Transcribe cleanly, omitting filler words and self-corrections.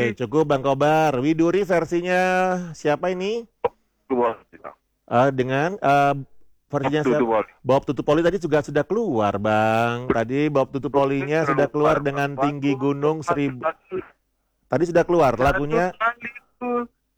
cukup Bang Kobar. Widuri versinya siapa ini? Dengan versinya siapa? Bob Tutupoli tadi juga sudah keluar, Bang. Tadi Bob Tutupolinya sudah keluar dengan Tinggi Gunung 1000. Tadi sudah keluar lagunya.